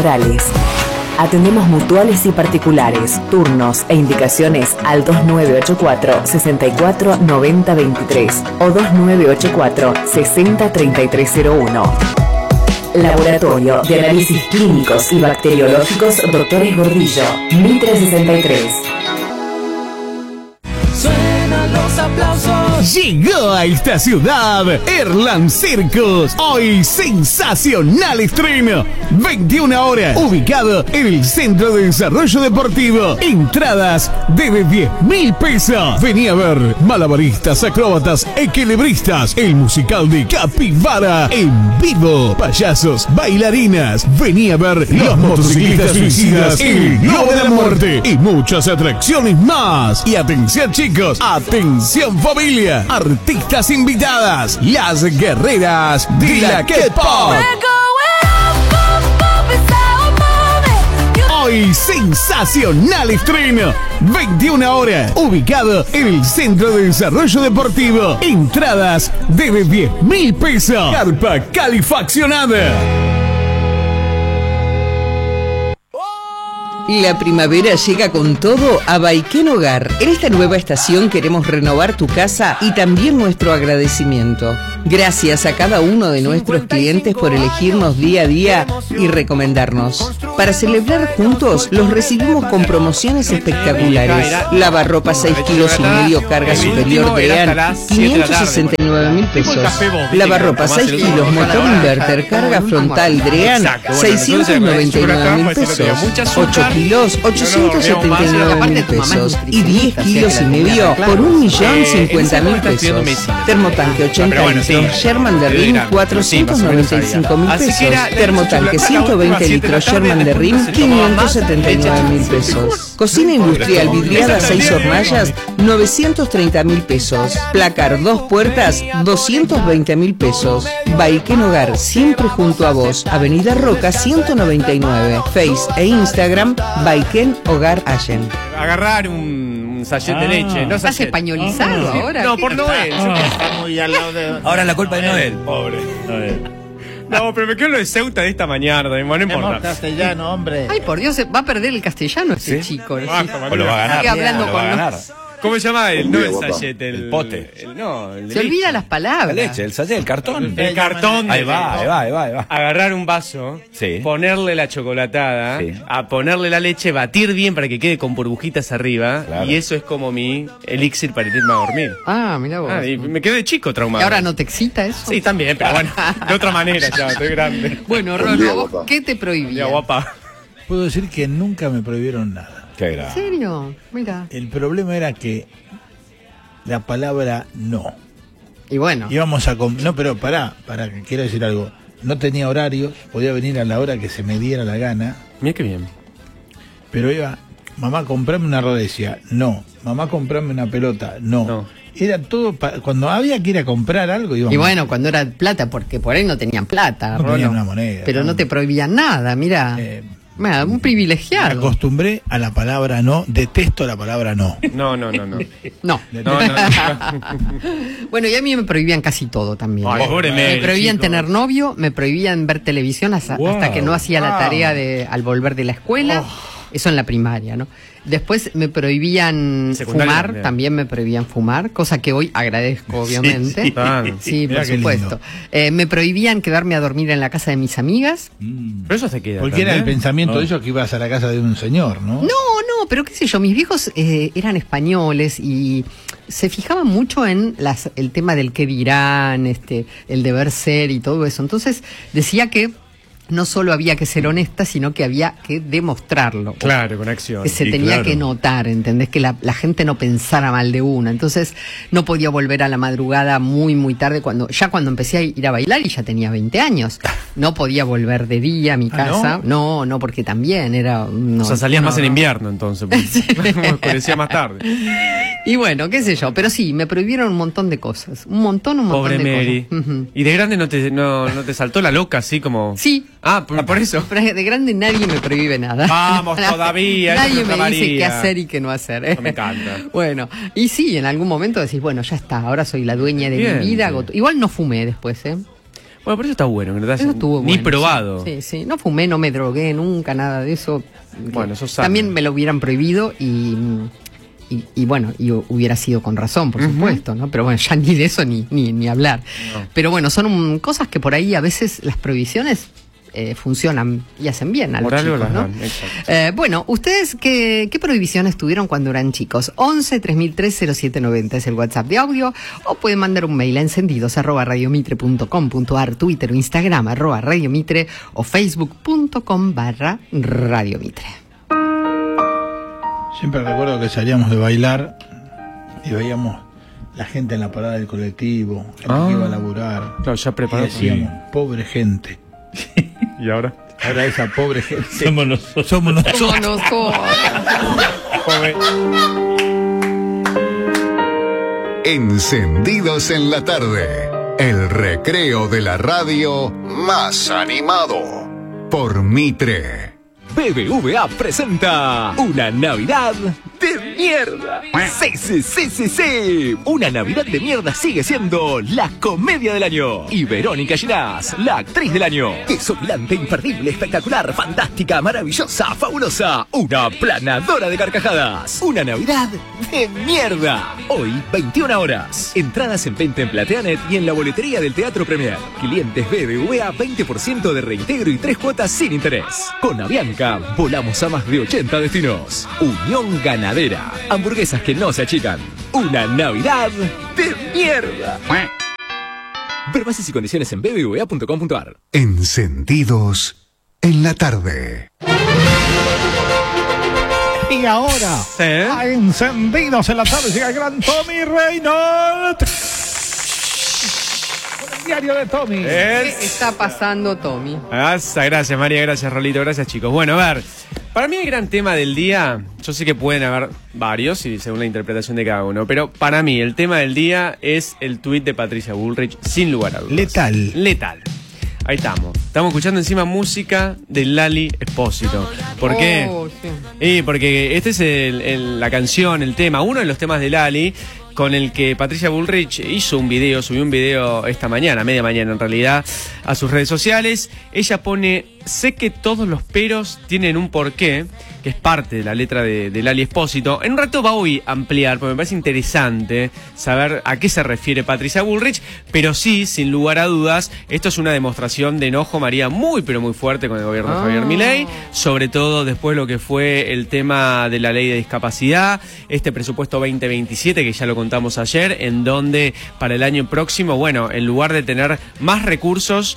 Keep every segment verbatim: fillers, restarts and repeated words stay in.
Atendemos mutuales y particulares, turnos e indicaciones al dos nueve ocho cuatro, seis cuatro nueve cero dos tres o dos nueve ocho cuatro, seis cero tres tres cero uno. Laboratorio de Análisis Clínicos y Bacteriológicos Doctores Gordillo, Mitre sesenta y tres. Suenan los aplausos. Llegó a esta ciudad Erland Circus. Hoy sensacional estreno. veintiuna horas. Ubicado en el Centro de Desarrollo Deportivo. Entradas desde diez mil pesos. Vení a ver malabaristas, acróbatas, equilibristas. El musical de Capibara en vivo. Payasos, bailarinas. Vení a ver los motociclistas suicidas. El Globo de la Muerte. Y muchas atracciones más. Y atención chicos. Atención familia. Artistas invitadas, las guerreras de la K-pop. Hoy sensacional estreno, veintiuna horas, ubicado en el Centro de Desarrollo Deportivo. Entradas desde diez mil pesos. Carpa calefaccionada. La primavera llega con todo a Baiken Hogar. En esta nueva estación queremos renovar tu casa y también nuestro agradecimiento. Gracias a cada uno de nuestros clientes por elegirnos día a día y recomendarnos. Para celebrar juntos, los recibimos con promociones espectaculares. Lavarropa seis kilos y medio, carga superior Drean, quinientos sesenta y nueve mil pesos. Lavarropa seis kilos, motor inverter, carga frontal Drean, seiscientos noventa y nueve mil pesos. ocho kilos, ochocientos setenta y nueve mil pesos. Y diez kilos y medio por un millón cincuenta mil pesos. Termotanque ochenta litros, Sherman de Rim, cuatrocientos noventa y cinco mil pesos. Termotanque ciento veinte litros, Sherman de Rim, quinientos setenta y nueve mil pesos. Cocina industrial vidriada seis hornallas, novecientos treinta mil pesos. Placar dos puertas, doscientos veinte mil pesos. Baiken Hogar, siempre junto a vos. Avenida Roca ciento noventa y nueve. Face e Instagram, Baiken Hogar Allen. Agarrar un, un sachet ah. de leche. No ¿Estás españolizado ah. ahora? No, por Noel. Ah. Está muy al lado de... Ahora la culpa es Noel. Pobre. Noel. No, pero me quedo lo de Ceuta de esta mañana, no importa. Castellano, hombre. Ay, por Dios, va a perder el castellano este ¿Sí? chico. Ah, o lo va a ganar. Sigue hablando lo con va a ganar. ¿Cómo se llama? El, no el sachet, el, el pote. El, no, el se olvida las palabras. La leche, el sachet, el cartón. El cartón. Ahí va, ahí va, ahí va, ahí va. Agarrar un vaso, sí. ponerle la chocolatada, sí. a ponerle la leche, batir bien para que quede con burbujitas arriba. Claro. Y eso es como mi elixir para irme a dormir. Ah, mira vos. Ah, y me quedé chico traumado. ¿Y ahora no te excita eso? Sí, también, pero bueno, de otra manera ya, estoy grande. Bueno, Rolo, ¿vos qué te prohibía? Ya, guapa. Puedo decir que nunca me prohibieron nada. Qué grave. ¿En serio? Mira. El problema era que la palabra no. Y bueno. Íbamos a... No, pero pará, pará, que quiero decir algo. No tenía horarios, podía venir a la hora que se me diera la gana. Mira qué bien. Pero iba, mamá, comprame una rodecia. No. Mamá, comprame una pelota. No. no. Era todo... Pa... Cuando había que ir a comprar algo, íbamos. Y bueno, cuando era plata, porque por ahí no tenían plata. No tenían una moneda. Pero no, no te prohibían nada, mira. Eh, Mira, un privilegiado. Me acostumbré a la palabra no, detesto la palabra no. No, no, no, no. No. no, no, no. Bueno, y a mí me prohibían casi todo también. Ay, pobre me prohibían chico. tener novio, me prohibían ver televisión hasta, wow, hasta que no hacía wow. la tarea de al volver de la escuela. Oh. Eso en la primaria, ¿no? Después me prohibían fumar, también. también me prohibían fumar, cosa que hoy agradezco, obviamente. Sí, sí, sí por supuesto. Eh, me prohibían quedarme a dormir en la casa de mis amigas. Mm. Pero eso se queda. Porque también era el pensamiento oh. de ellos que ibas a la casa de un señor, ¿no? No, no, pero qué sé yo, mis viejos eh, eran españoles y se fijaban mucho en las, el tema del qué dirán, este, el deber ser y todo eso. Entonces decía que no solo había que ser honesta, sino que había que demostrarlo. Claro, con acción. Que se sí, tenía claro. que notar, ¿entendés? Que la, la gente no pensara mal de una. Entonces, no podía volver a la madrugada muy, muy tarde, cuando ya cuando empecé a ir a bailar y ya tenía veinte años. No podía volver de día a mi casa. ¿Ah, no? no, no, porque también era... No, o sea, salías no, más en invierno, entonces. Porque parecía más tarde. Y bueno, qué sé yo, pero sí, me prohibieron un montón de cosas. Un montón, un montón Pobre de Mary. cosas. Uh-huh. ¿Y de grande no te, no, no te saltó la loca así como...? Sí. Ah, por, por eso. De grande nadie me prohíbe nada. Vamos, todavía. Nadie me dice qué hacer y qué no hacer. ¿eh? No me encanta. Bueno, y sí, en algún momento decís, bueno, ya está, ahora soy la dueña de Bien, mi vida. Sí. Igual no fumé después, ¿eh? Bueno, por eso está bueno, que no te Eso estuvo ni bueno, probado. Sí, sí, no fumé, no me drogué nunca, nada de eso. Bueno, eso sabe. También me lo hubieran prohibido y, y, y bueno, y hubiera sido con razón, por uh-huh. supuesto, ¿no? Pero bueno, ya ni de eso ni, ni, ni hablar. No. Pero bueno, son um, cosas que por ahí a veces las prohibiciones Eh, funcionan y hacen bien a los chicos, ¿no? Eh, bueno, ¿ustedes qué, qué prohibiciones tuvieron cuando eran chicos? once, tres mil tres, cero siete noventa es el WhatsApp de audio, o pueden mandar un mail a encendidos arroba radiomitre punto com punto ar, Twitter o Instagram arroba radiomitre o facebook.com barra radiomitre. Siempre recuerdo que salíamos de bailar y veíamos la gente en la parada del colectivo, gente ah, que iba a laburar. Claro, ya preparado. Y decíamos, sí. Pobre gente. ¿Y ahora? Ahora esa pobre gente. Somos nosotros. Somos nosotros. Somos nosotros. Encendidos en la tarde. El recreo de la radio más animado. Por Mitre. B B V A presenta una Navidad de mierda. Sí, sí, sí, sí, sí. Una Navidad de mierda sigue siendo la comedia del año. Y Verónica Ginás, la actriz del año. Es opulente, imperdible, espectacular, fantástica, maravillosa, fabulosa. Una planadora de carcajadas. Una Navidad de mierda. Hoy, veintiuna horas. Entradas en venta en Plateanet y en la boletería del Teatro Premier. Clientes B B V A, veinte por ciento de reintegro y tres cuotas sin interés. Con Avianca volamos a más de ochenta destinos. Unión Ganadera. Hamburguesas que no se achican. Una Navidad de mierda. Ver bases y condiciones en b b v a punto com punto ar. Encendidos en la tarde. Y ahora, ¿sí? A Encendidos en la tarde llega el gran Tommy Reynolds. Diario de Tommy. ¿Qué está pasando, Tommy? Gracias, gracias María, gracias Rolito, gracias chicos. Bueno, a ver, para mí el gran tema del día, yo sé que pueden haber varios y según la interpretación de cada uno, pero para mí el tema del día es el tuit de Patricia Bullrich, sin lugar a dudas. Letal. Letal. Ahí estamos. Estamos escuchando encima música de Lali Espósito. ¿Por qué? Oh, sí. Y porque este es el, el, la canción, el tema, uno de los temas de Lali, con el que Patricia Bullrich hizo un video, subió un video esta mañana, media mañana en realidad, a sus redes sociales. Ella pone, sé que todos los peros tienen un porqué, que es parte de la letra de, de Lali Espósito. En un rato voy a ampliar, porque me parece interesante saber a qué se refiere Patricia Bullrich, pero sí, sin lugar a dudas, esto es una demostración de enojo, María, muy pero muy fuerte con el gobierno de oh. Javier Milei, sobre todo después lo que fue el tema de la ley de discapacidad, este presupuesto veinte veintisiete, que ya lo contamos ayer, en donde para el año próximo, bueno, en lugar de tener más recursos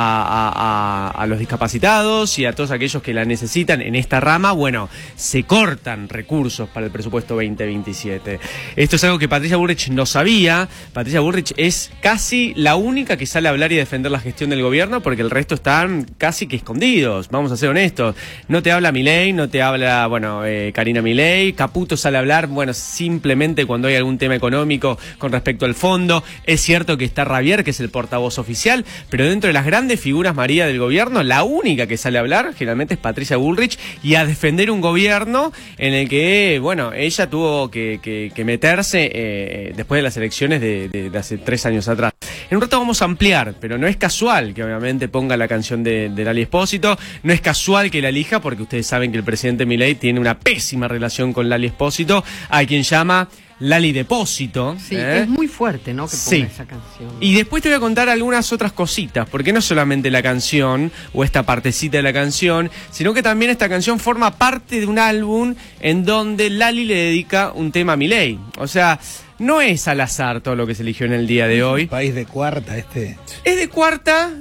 a, a, a, a los discapacitados y a todos aquellos que la necesitan en esta rama, bueno, se cortan recursos para el presupuesto veinte veintisiete. Esto es algo que Patricia Bullrich no sabía. Patricia Bullrich es casi la única que sale a hablar y defender la gestión del gobierno, porque el resto están casi que escondidos, vamos a ser honestos. No te habla Milei, no te habla, bueno, eh, Karina Milei, Caputo sale a hablar, bueno, simplemente cuando hay algún tema económico con respecto al fondo. Es cierto que está Javier, que es el portavoz oficial, pero dentro de las grandes figuras, María, del gobierno, la única que sale a hablar generalmente es Patricia Bullrich y a defender un gobierno en el que, bueno, ella tuvo que, que, que meterse eh, después de las elecciones de, de, de hace tres años atrás. En un rato vamos a ampliar, pero no es casual que obviamente ponga la canción de, de Lali Espósito, no es casual que la elija, porque ustedes saben que el presidente Milei tiene una pésima relación con Lali Espósito, a quien llama Lali Depósito. Sí, ¿eh? Es muy fuerte, ¿no? Que ponga sí. esa canción. Y después te voy a contar algunas otras cositas, porque no solamente la canción o esta partecita de la canción, sino que también esta canción forma parte de un álbum en donde Lali le dedica un tema a Milei. O sea, no es al azar todo lo que se eligió en el día de hoy. País de cuarta este. Es de cuarta,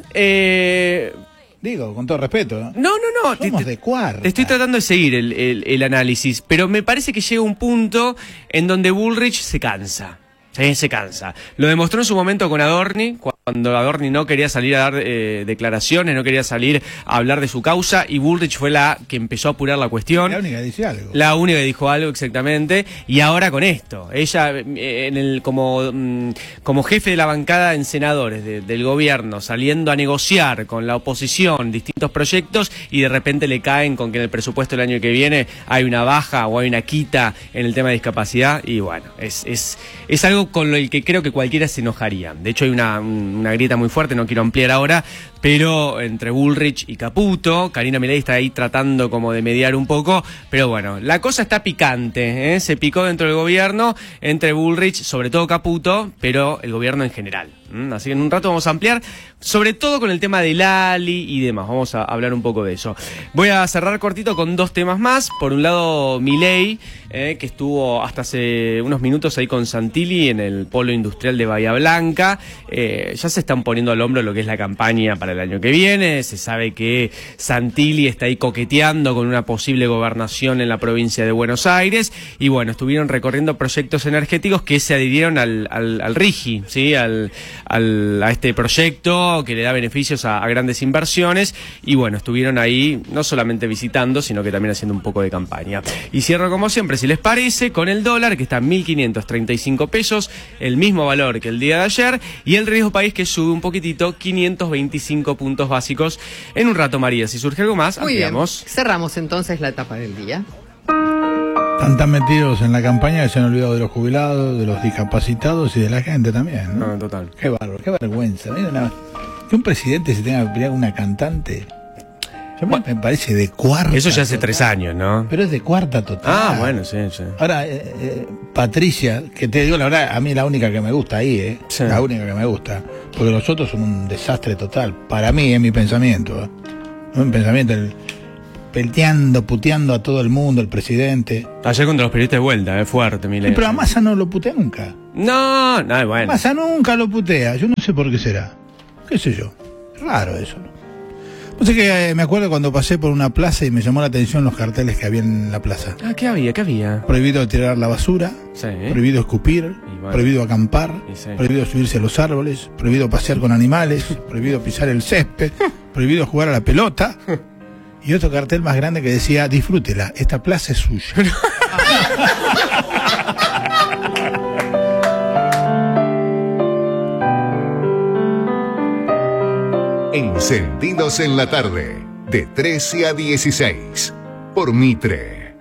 eh... Digo, con todo respeto. No, no, no. Somos te, de cuarta. Te estoy tratando de seguir el, el, el análisis, pero me parece que llega un punto en donde Bullrich se cansa. Sí, se cansa. Lo demostró en su momento con Adorni, cuando Adorni no quería salir a dar eh, declaraciones, no quería salir a hablar de su causa, y Bullrich fue la que empezó a apurar la cuestión. La única que dijo algo. La única que dijo algo, exactamente. Y ahora con esto, ella eh, en el como, mm, como jefe de la bancada en senadores de, del gobierno, saliendo a negociar con la oposición distintos proyectos, y de repente le caen con que en el presupuesto del año que viene hay una baja o hay una quita en el tema de discapacidad, y bueno, es, es, es algo con lo que creo que cualquiera se enojaría. De hecho hay una, un, una grieta muy fuerte, no quiero ampliar ahora, pero entre Bullrich y Caputo, Karina Milei está ahí tratando como de mediar un poco, pero bueno, la cosa está picante, ¿eh? Se picó dentro del gobierno entre Bullrich, sobre todo Caputo, pero el gobierno en general. ¿Mm? Así que en un rato vamos a ampliar, sobre todo con el tema del Lali y demás, vamos a hablar un poco de eso. Voy a cerrar cortito con dos temas más. Por un lado, Milei, eh, que estuvo hasta hace unos minutos ahí con Santilli en el polo industrial de Bahía Blanca. Eh, ya se están poniendo al hombro lo que es la campaña para el año que viene. Se sabe que Santilli está ahí coqueteando con una posible gobernación en la provincia de Buenos Aires. Y bueno, estuvieron recorriendo proyectos energéticos que se adhirieron al, al, al RIGI, ¿sí? Al, al, a este proyecto que le da beneficios a, a grandes inversiones. Y bueno, estuvieron ahí no solamente visitando, sino que también haciendo un poco de campaña. Y cierro como siempre, si les parece, con el dólar, que está en mil quinientos treinta y cinco pesos, el mismo valor que el día de ayer, y el riesgo país que sube un poquitito, quinientos veinticinco puntos básicos. En un rato, María, si surge algo más, muy ampliamos. Bien. Cerramos entonces la etapa del día. Están tan metidos en la campaña que se han olvidado de los jubilados, de los discapacitados y de la gente también, ¿no? No, total. Qué bárbaro, qué vergüenza. Mira, una, que un presidente se tenga que pelear con una cantante. Yo me, me parece de cuarta. Eso ya hace total. tres años, ¿no? Pero es de cuarta total. Ah, bueno, sí, sí. Ahora, eh, eh, Patricia, que te digo la verdad, a mí la única que me gusta ahí, ¿eh? Sí. La única que me gusta. Porque los otros son un desastre total. Para mí, es mi pensamiento. ¿eh? No mi pensamiento, el pelteando, puteando a todo el mundo, el presidente. Ayer contra los periodistas de vuelta, es eh, fuerte, Milei. Sí, pero a Massa no lo putea nunca. No, no, bueno. Massa nunca lo putea. Yo no sé por qué será. ¿Qué sé yo? Raro eso, ¿no? No sé que eh, me acuerdo cuando pasé por una plaza y me llamó la atención los carteles que había en la plaza. Ah, ¿qué había? ¿Qué había? Prohibido tirar la basura, Sí. prohibido escupir, bueno. prohibido acampar, Y sí. prohibido subirse a los árboles, prohibido pasear con animales, prohibido pisar el césped, prohibido jugar a la pelota. Y otro cartel más grande que decía, disfrútela, esta plaza es suya. Encendidos en la tarde, de trece a dieciséis, por Mitre.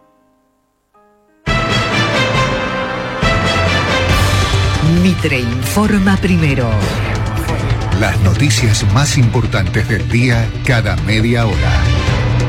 Mitre informa primero. Las noticias más importantes del día cada media hora.